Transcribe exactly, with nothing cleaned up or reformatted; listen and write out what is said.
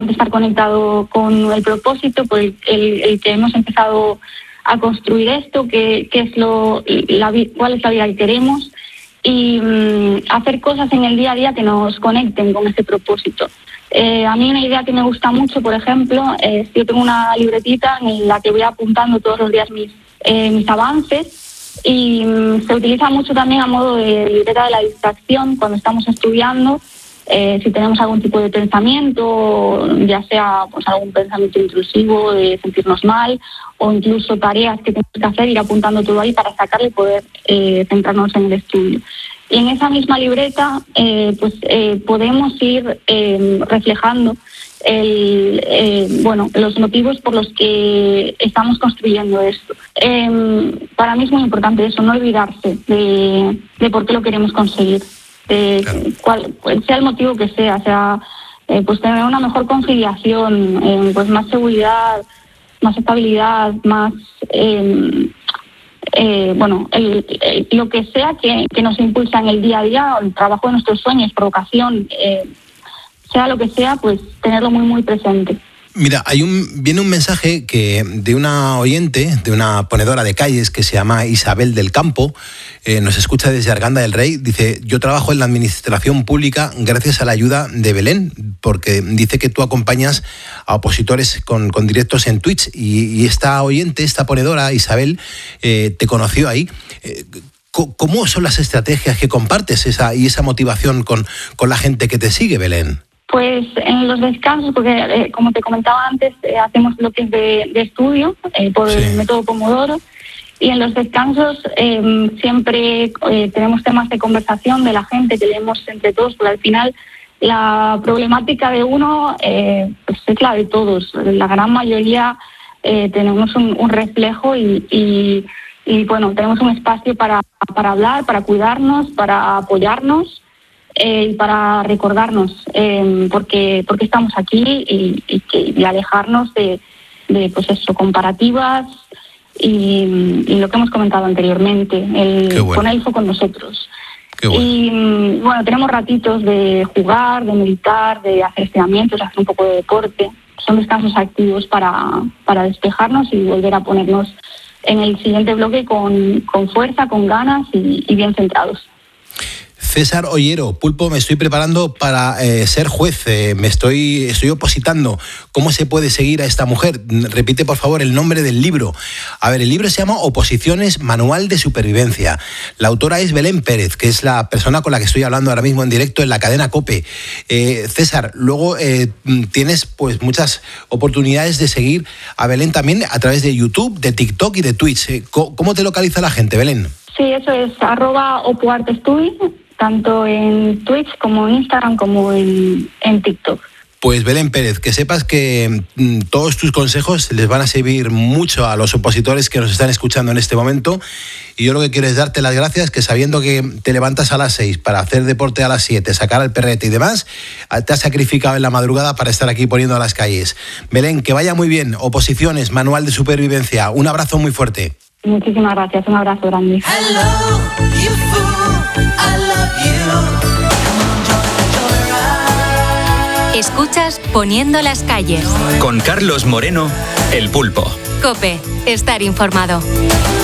importante estar conectado con el propósito por el, el, el que hemos empezado a construir esto, qué que es lo, la, cuál es la vida que queremos y um, hacer cosas en el día a día que nos conecten con ese propósito. Eh, a mí una idea que me gusta mucho, por ejemplo, es yo tengo una libretita en la que voy apuntando todos los días mis, eh, mis avances y um, se utiliza mucho también a modo de libreta de la distracción cuando estamos estudiando. Eh, si tenemos algún tipo de pensamiento, ya sea pues algún pensamiento intrusivo de sentirnos mal o incluso tareas que tenemos que hacer, ir apuntando todo ahí para sacarle y poder eh, centrarnos en el estudio. Y en esa misma libreta eh, pues eh, podemos ir eh, reflejando el, eh, bueno, los motivos por los que estamos construyendo esto. Eh, para mí es muy importante eso, no olvidarse de, de por qué lo queremos conseguir. De claro. cual, sea el motivo que sea, sea eh, pues tener una mejor conciliación, eh, pues más seguridad, más estabilidad, más eh, eh, bueno, el, el, lo que sea que, que nos impulsa en el día a día, el trabajo de nuestros sueños, provocación, eh, sea lo que sea, pues tenerlo muy muy presente. Mira, hay un viene un mensaje que de una oyente, de una ponedora de calles que se llama Isabel del Campo, eh, nos escucha desde Arganda del Rey, dice, yo trabajo en la administración pública gracias a la ayuda de Belén, porque dice que tú acompañas a opositores con, con directos en Twitch y, y esta oyente, esta ponedora, Isabel, eh, te conoció ahí. Eh, ¿Cómo son las estrategias que compartes esa, y esa motivación con, con la gente que te sigue, Belén? Pues en los descansos, porque eh, como te comentaba antes, eh, hacemos bloques de, de estudio eh, por sí. el método Pomodoro, y en los descansos eh, siempre eh, tenemos temas de conversación de la gente que leemos entre todos, porque al final la problemática de uno eh, pues es la de todos. La gran mayoría eh, tenemos un, un reflejo y, y, y bueno, tenemos un espacio para, para hablar, para cuidarnos, para apoyarnos. Eh, y para recordarnos eh, porque porque estamos aquí y, y, y alejarnos de, de pues eso, comparativas y, y lo que hemos comentado anteriormente, el bueno. poner el foco en nosotros. Bueno. Y bueno, tenemos ratitos de jugar, de meditar, de hacer estiramientos, hacer un poco de deporte. Son descansos activos para, para despejarnos y volver a ponernos en el siguiente bloque con, con fuerza, con ganas y, y bien centrados. César Ollero, Pulpo, me estoy preparando para eh, ser juez, eh, me estoy, estoy opositando. ¿Cómo se puede seguir a esta mujer? Repite, por favor, el nombre del libro. A ver, el libro se llama Oposiciones, Manual de Supervivencia. La autora es Belén Pérez, que es la persona con la que estoy hablando ahora mismo en directo en la cadena COPE. Eh, César, luego eh, tienes pues muchas oportunidades de seguir a Belén también a través de YouTube, de TikTok y de Twitch. Eh, ¿Cómo te localiza la gente, Belén? Sí, eso es arroba opoartestui, tanto en Twitch como en Instagram como en, en TikTok. Pues Belén Pérez, que sepas que mm, todos tus consejos les van a servir mucho a los opositores que nos están escuchando en este momento, y yo lo que quiero es darte las gracias, que sabiendo que te levantas a las seis para hacer deporte a las siete, sacar al perrete y demás, te has sacrificado en la madrugada para estar aquí poniendo a las calles. Belén, que vaya muy bien. Oposiciones, Manual de Supervivencia. Un abrazo muy fuerte. Muchísimas gracias, un abrazo grande. Hello, you fool, I love you. Escuchas Poniendo las calles. Con Carlos Moreno, El Pulpo. COPE, estar informado.